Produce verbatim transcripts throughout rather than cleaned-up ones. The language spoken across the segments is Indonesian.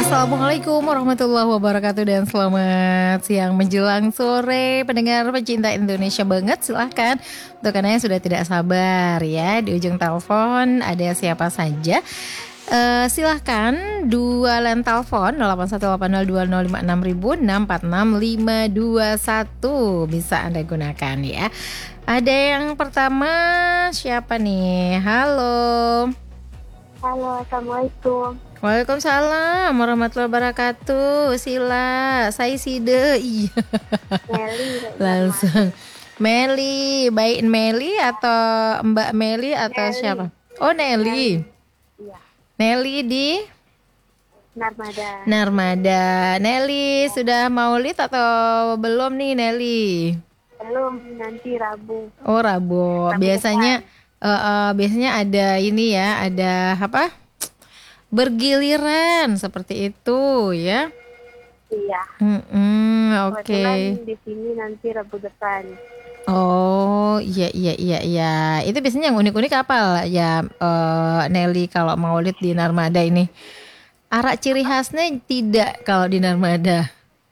Assalamualaikum warahmatullahi wabarakatuh dan selamat siang menjelang sore pendengar pecinta Indonesia banget. Silahkan untuk Anda yang sudah tidak sabar ya di ujung telepon ada siapa saja. Uh, silahkan dua line telepon nol delapan satu delapan nol dua nol lima enam nol enam empat enam lima dua satu bisa Anda gunakan ya. Ada yang pertama siapa nih? Halo. Halo, Assalamualaikum. Waalaikumsalam warahmatullahi wabarakatuh. Sila, saya Side. Iya. Meli. Langsung. Meli, baik Meli atau Mbak Meli atau Nelly. Siapa? Oh, Nelly. Iya. Nelly di Narmada. Narmada. Nelly sudah maulid atau belum nih Nelly? Belum, nanti Rabu. Oh, Rabu. Rabu Biasanya uh, uh, biasanya ada ini ya, ada apa? Bergiliran seperti itu ya. Iya. Oke. Okay. Di sini nanti Rabu depan. Oh iya iya iya iya. Itu biasanya yang unik-unik apa ya uh, Nelly kalau maulid di Narmada ini? Arak ciri khasnya tidak kalau di Narmada.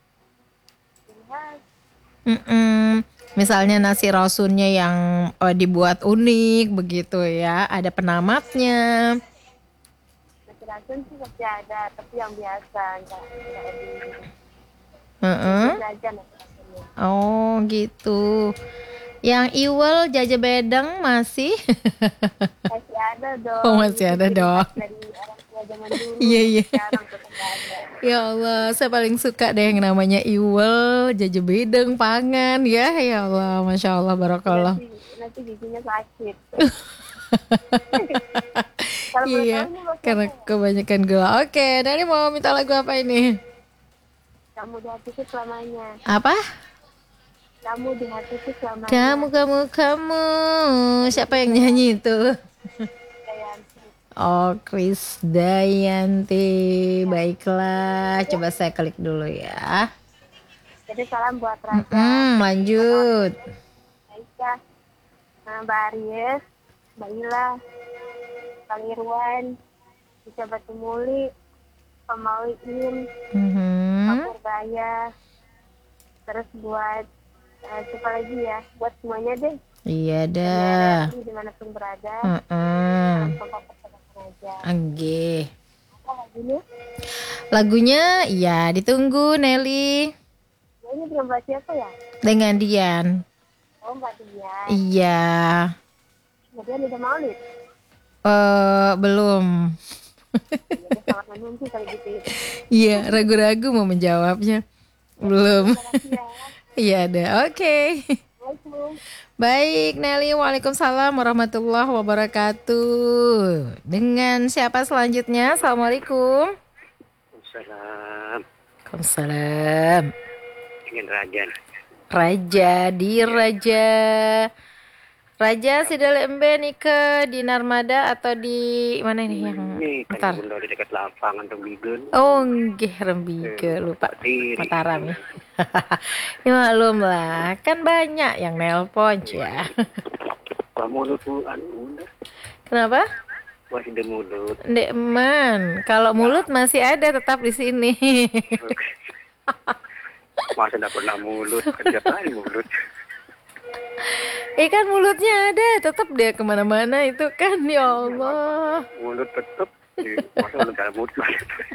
Mm-mm. Misalnya nasi rasunnya yang uh, dibuat unik begitu ya. Ada penamatnya. Rasun sih masih ada, tapi yang biasa enggak enggak di. Uh-uh. Oh gitu. Yang iwel jaja bedeng masih? Masih ada dong. Oh masih ada dong. Dari orang tua zaman dulu. Iya iya. Sekarang tetap ada. Ya Allah, saya paling suka deh yang namanya iwel, jaja bedeng, pangan ya. Ya Allah, masya Allah, barakallah. Nanti, nanti giginya sakit. Iya, karena kebanyakan gula. Oke, Nani mau minta lagu apa ini? Kamu di hatiku selamanya. Apa? Kamu di hatiku selamanya. Kamu, kamu, kamu. Siapa yang nyanyi itu? Dayanti. Oh, Chris Dayanti. Baiklah, coba saya klik dulu ya. Jadi salam buat Raja. Mm-mm, lanjut. Aisyah, Mbak Aries, Mbak Ila, Kang Irwan, Bisa Batu Muli, Pak Mauliin, Mm-hmm. Pak Purbaya, terus buat uh, siapa lagi ya, buat semuanya deh. Iya dah. Dimanapun berada. Mm-mm. Angge. Apa lagunya? Lagunya, ya ditunggu Nelly. Ya, ini dengan Mbak siapa ya? Dengan Dian. Oh, Mbak Dian. Iya. Mbak Dian udah maulid? Uh, belum. Ya, sangat menunggu kali gitu ya. Iya, ragu-ragu mau menjawabnya. Belum. Iya ada. Oke. Okay. Baik Nelly, waalaikumsalam warahmatullahi wabarakatuh. Dengan siapa selanjutnya? Assalamualaikum. Waalaikumsalam. Waalaikumsalam. Dengan Raja. Raja di Raja. Raja Sidal Embe Nike di Narmada atau di mana ini yang ini Ntar. Bunda di dekat lapangan Rembigen. Oh, nggih Rembige, lupa Mataram ya. Ya maklum lah, kan banyak yang nelpon ya. Kamu mulut anu. Kenapa? Masih ada mulut. Ndek man, kalau mulut masih ada tetap di sini. Masa enggak pernah mulut, kerja lain mulut. Ikan mulutnya ada, tetap dia kemana-mana itu kan, ya Allah. Mulut tetap, masa mulut dalam mulut.